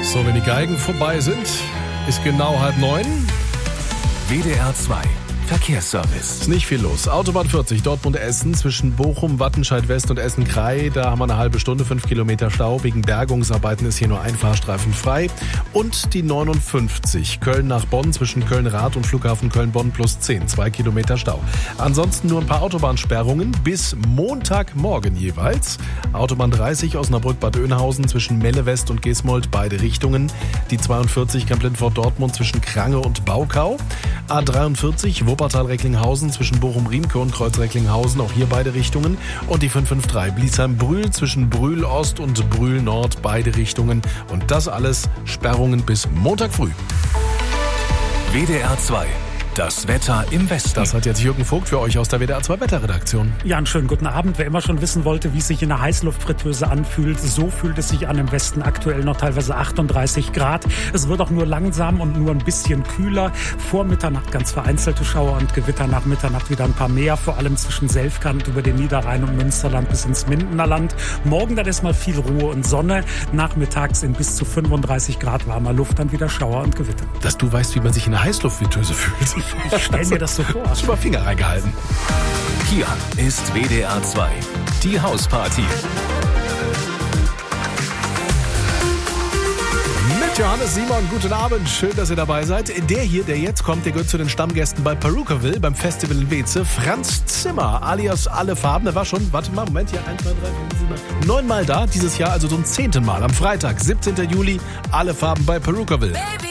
So, wenn die Geigen vorbei sind, ist genau 8:30. WDR 2 Verkehrsservice. Ist nicht viel los. Autobahn 40, Dortmund-Essen, zwischen Bochum, Wattenscheid-West und Essen-Krei. Da haben wir eine halbe Stunde, 5 Kilometer Stau. Wegen Bergungsarbeiten ist hier nur ein Fahrstreifen frei. Und die 59, Köln nach Bonn, zwischen Köln-Rath und Flughafen Köln-Bonn plus 10, 2 Kilometer Stau. Ansonsten nur ein paar Autobahnsperrungen bis Montagmorgen jeweils. Autobahn 30, Osnabrück-Bad Oeynhausen, zwischen Melle-West und Gesmold, beide Richtungen. Die 42, Kamp-Lindfort-Dortmund, zwischen Krange und Baukau. A43, Wuppertal-Recklinghausen, zwischen Bochum-Riemke und Kreuz-Recklinghausen, auch hier beide Richtungen. Und die 553, Bliesheim-Brühl, zwischen Brühl-Ost und Brühl-Nord, beide Richtungen. Und das alles Sperrungen bis Montag früh. WDR 2. Das Wetter im Westen. Das hat jetzt Jürgen Vogt für euch aus der WDR 2 Wetterredaktion. Ja, einen schönen guten Abend. Wer immer schon wissen wollte, wie es sich in einer Heißluftfritteuse anfühlt, so fühlt es sich an im Westen. Aktuell noch teilweise 38 Grad. Es wird auch nur langsam und nur ein bisschen kühler. Vor Mitternacht ganz vereinzelte Schauer und Gewitter, nach Mitternacht wieder ein paar mehr. Vor allem zwischen Selfkant über den Niederrhein und Münsterland bis ins Mindener Land. Morgen dann erstmal viel Ruhe und Sonne. Nachmittags in bis zu 35 Grad warmer Luft dann wieder Schauer und Gewitter. Dass du weißt, wie man sich in einer Heißluftfritteuse fühlt. Ich stell mir das so vor. Hast du mal Finger reingehalten? Hier ist WDR 2. Die Hausparty. Mit Johannes Simon, guten Abend, schön, dass ihr dabei seid. Der hier, der jetzt kommt, der gehört zu den Stammgästen bei Perukaville, beim Festival in Weeze. Franz Zimmer, alias Alle Farben, der war schon, warte mal, Moment, hier, 1, 2, 3, 4, 5, 9 Mal da, dieses Jahr also zum 10. Mal. Am Freitag, 17. Juli, Alle Farben bei Perukaville. Baby.